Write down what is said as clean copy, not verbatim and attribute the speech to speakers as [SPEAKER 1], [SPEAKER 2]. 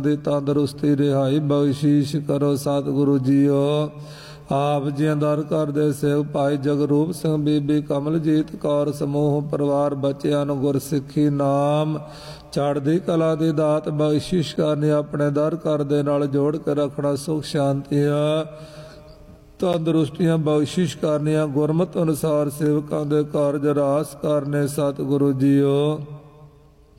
[SPEAKER 1] ਦੀ ਤੰਦਰੁਸਤੀ ਰਿਹਾਈ ਬਖਸ਼ੀਸ਼ ਕਰੋ ਸਤਿਗੁਰੂ ਜੀਓ। ਆਪ ਜੀ ਦਰ ਕਰਦੇ ਸੇਵ ਭਾਈ ਜਗਰੂਪ ਸਿੰਘ, ਬੀਬੀ ਕਮਲਜੀਤ ਕੌਰ, ਸਮੂਹ ਪਰਿਵਾਰ, ਬੱਚਿਆਂ ਨੂੰ ਗੁਰਸਿੱਖੀ ਨਾਮ ਚੜ੍ਹਦੀ ਕਲਾ ਦੀ ਦਾਤ ਬਖਸ਼ਿਸ਼ ਕਰਨੀ, ਆਪਣੇ ਦਰ ਘਰ ਦੇ ਨਾਲ ਜੋੜ ਕੇ ਰੱਖਣਾ, ਸੁਖ ਸ਼ਾਂਤੀਆਂ ਤੰਦਰੁਸਤੀਆਂ ਬਖਸ਼ਿਸ਼ ਕਰਨੀਆਂ, ਗੁਰਮਤਿ ਅਨੁਸਾਰ ਸੇਵਕਾਂ ਦੇ ਕਾਰਜ ਰਾਸ ਕਰਨੇ ਸਤਿਗੁਰੂ ਜੀਓ।